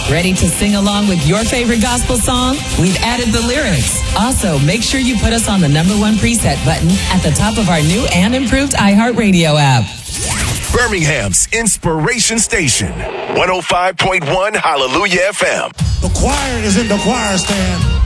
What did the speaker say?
Ready to sing along with your favorite gospel song? We've added the lyrics. Also, make sure you put us on the #1 preset button at the top of our new and improved iHeartRadio app. Birmingham's Inspiration Station, 105.1 Hallelujah FM. The choir is in the choir stand.